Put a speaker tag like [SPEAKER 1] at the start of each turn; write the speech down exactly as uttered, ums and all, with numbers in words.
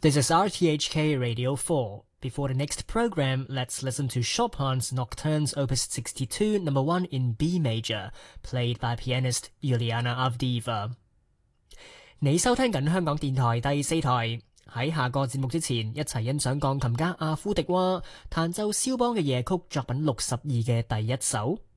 [SPEAKER 1] This is R T H K Radio four. Before the next program, let's listen to Chopin's Nocturnes Opus sixty-two, number one in B major, played by pianist Yuliana Avdeeva. 你收聽緊香港電台第四台。喺下個節目之前，一齊欣賞鋼琴家阿夫迪娃彈奏肖邦嘅夜曲作品六十二嘅第一首。